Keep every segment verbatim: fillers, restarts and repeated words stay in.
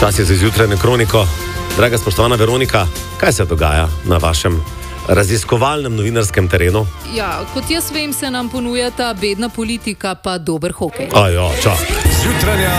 Čas je za zjutrajno kroniko. Draga spoštovana Veronika, kaj se dogaja na vašem raziskovalnem novinarskem terenu? Ja, kot jaz vem, se nam ponujata bedna politika pa dober hokej. Ajo, čau. Zjutranja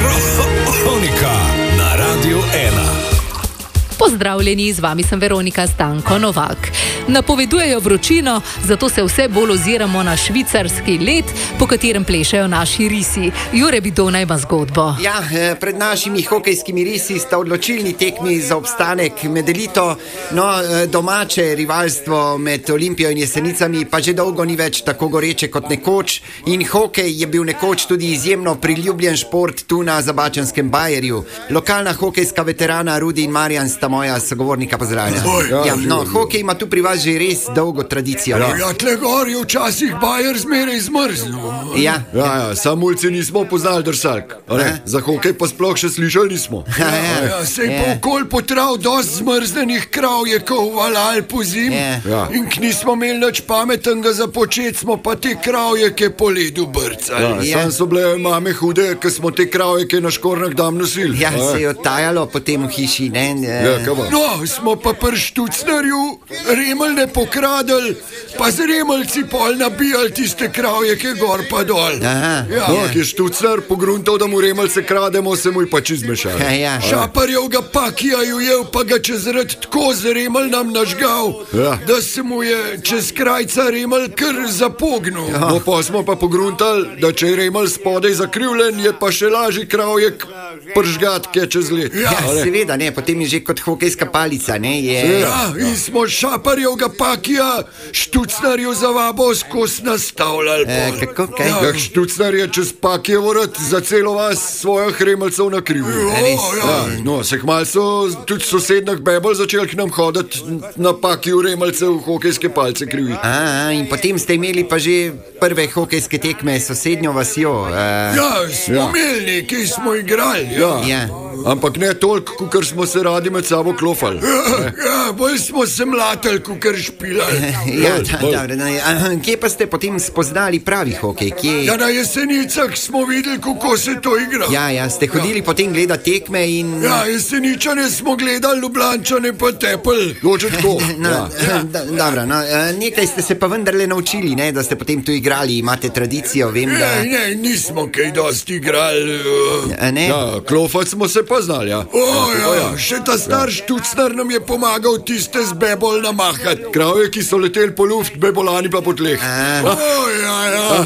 kronika na Radiu ena. Pozdravljeni, z vami sem Veronika Stanko Novak. Napovedujejo vročino, zato se vse bolj oziramo na švicarski led, po katerem plešejo naši risi. Jure Bidona ima zgodbo. Ja, pred našimi hokejskimi risi sta odločilni tekmi za obstanek med elito. No, domače rivalstvo med Olimpijo in Jesenicami pa že dolgo ni več tako goreče kot nekoč. In hokej je bil nekoč tudi izjemno priljubljen šport tu na zabačanskem Bajerju. Lokalna hokejska veterana Rudi in Marjan sta moja sogovornika, pozdravljena. Ja, ja, no, hokej ima tu pri vas že res dolgo tradicijo. Ja, ja, tle gor je včasih Bajer zmeraj zmrznil. Ja, Ja, ja, samulci nismo poznali drsalk. Za hokej pa sploh še slišali nismo. ja, ja. Ja, sej Ja. pa okol potrav dost zmrznenih kravjekov valal po zim. Ja. Ja. In k nismo imeli nič pametnega za počet, smo pa te kravjeke po ledu brcali. Ja. Sam so bile mame hude, ker smo te kravjeke na škornah dam nosili. Ja, se je odtajalo potem v hiši, ne? Ja, kaj pa? No, smo pa pri Štucnerju remeljne pokradili, pa z remeljci pol nabijali tiste kravjeke gor pa dol. Aha. Ja. No, ki je Štucner pogruntal, da mu remeljce krademo, se mu je pač izmešal. Ja, ja. Šaparjevga pakija je ujel, pa ga čez rad tako z remeljnam nažgal, Ja. da se mu je čez krajca remelj kar zapognil. No, pa smo pa pogruntali, da če je remelj spodaj zakrivljen, je pa še lažji kravjek pržgat, kje čez let. Ja, seveda, ne, potem je že kot hokejska palica, ne? Je... Ja, in smo Šaparjevga pakija Štucnerju za vabo skozi nastavljali. E, pol. kako, kaj? Ja, Štucner je čez pakijevo rad za celo vas svojih remeljcev nakrivil. Res? Ja, no, se kmalu so tudi sosednjih bebel začeli k nam hoditi na pakiju remeljcev v hokejske palce kriviti. A, in potem ste imeli pa že prve hokejske tekme s sosednjo vasjo. Uh, Ja, smo imeli, ki smo igrali. Ja. ja. Ampak ne toliko, kot smo se radi med sabo klofali. Ja, ja, bolj smo se mlatili, kot špilali. Ja, da, dobro, no, a, kje pa ste potem spoznali pravi hokej? Kje? Ja, na Jesenicah smo videli, kako se to igra. Ja, ja, ste hodili ja. potem gledati tekme in... Ja, Jeseničane smo gledali, Ljubljančane pa tepel. Loče tako. No, Ja. da, dobro, no, nekaj ste se pa vendarle naučili, ne, da ste potem tu igrali, imate tradicijo, vem, da... Ne, ne, nismo kaj dosti igrali. A ne? Ja, klofati smo se pa znali, ja. O, ja, ja. Še ta star Štucner nam je pomagal tiste z bebol namahati. Kravje, ki so leteli po luft, bebolani pa po tleh. A. O, ja, ja.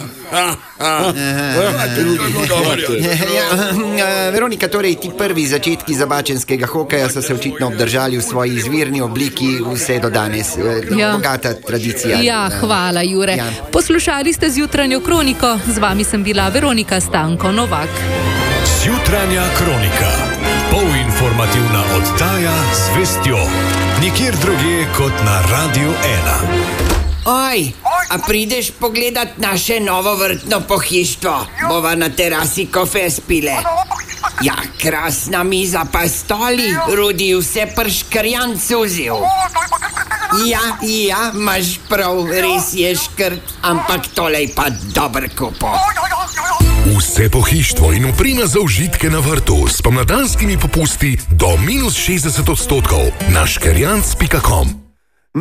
Ja, Veronika, torej ti prvi začetki zabačenskega hokeja so se očitno obdržali v svoji izvirni obliki vse do danes. Ja. Bogata tradicija. Ja, hvala, Jure. Ja. Poslušali ste zjutranjo kroniko, z vami sem bila Veronika Stanko Novak. Zjutranja kronika. Polinformativna oddaja z vestjo. Nikjer drugje kot na Radiu ena. Oj, a prideš pogledat naše novo vrtno pohištvo? Bova na terasi kofe spile. Ja, krasna miza pa stoli, Rudi vse prškrjan cuzil. Ja, ja, imaš prav, res je škrt, ampak tole je pa dober kupo. Vse pohištvo in oprema za užitke na vrtu s pomladanskimi popusti do minus šestdeset odstotkov na škerjanc pika com.